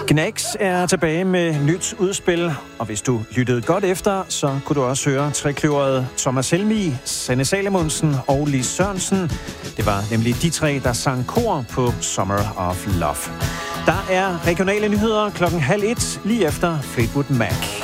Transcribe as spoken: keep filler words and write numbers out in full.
Gnags er tilbage med nyt udspil, og hvis du lyttede godt efter, så kunne du også høre trekløveret Thomas Helmig, Sanne Salomonsen og Lis Sørensen. Det var nemlig de tre, der sang kor på Summer of Love. Der er regionale nyheder klokken halv et, lige efter Fleetwood Mac.